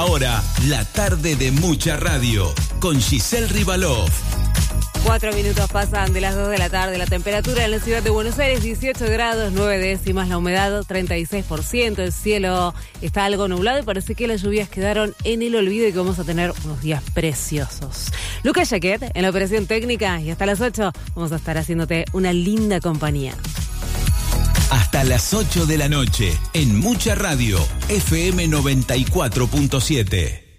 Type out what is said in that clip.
Ahora, la tarde de Mucha Radio, con Giselle Rivalov. 4 minutos pasan de las 2 de la tarde. La temperatura en la ciudad de Buenos Aires, 18 grados, 9 décimas. La humedad, 36%. El cielo está algo nublado y parece que las lluvias quedaron en el olvido y que vamos a tener unos días preciosos. Lucas Jaquet en la operación técnica y hasta las 8 vamos a estar haciéndote una linda compañía. Hasta las 8 de la noche, en Mucha Radio, FM 94.7.